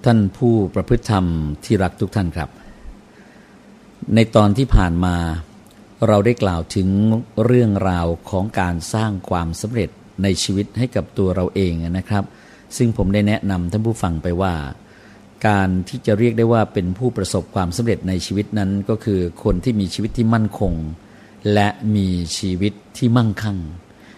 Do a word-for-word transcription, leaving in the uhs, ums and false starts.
ท่านผู้ประพฤติธรรมที่รักทุกท่านครับในตอนที่ผ่านมาเราได้กล่าวถึงเรื่องราวของการสร้างความสำเร็จในชีวิตให้กับตัวเราเองนะครับซึ่งผมได้แนะนำท่านผู้ฟังไปว่าการที่จะเรียกได้ว่าเป็นผู้ประสบความสำเร็จในชีวิตนั้นก็คือคนที่มีชีวิตที่มั่นคงและมีชีวิตที่มั่งคั่ง